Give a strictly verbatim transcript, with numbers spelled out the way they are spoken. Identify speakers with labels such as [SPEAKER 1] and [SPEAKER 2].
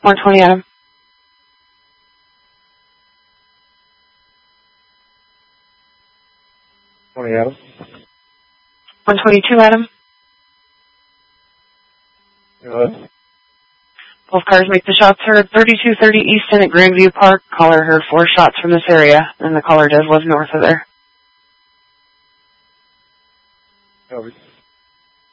[SPEAKER 1] one twenty, Adam.
[SPEAKER 2] twenty, Adam.
[SPEAKER 1] one twenty-two, Adam.
[SPEAKER 2] Hello?
[SPEAKER 1] Both cars make the shots heard. thirty-two thirty Easton at Grandview Park. Caller heard four shots from this area, and the caller does live north of there.
[SPEAKER 2] Copy.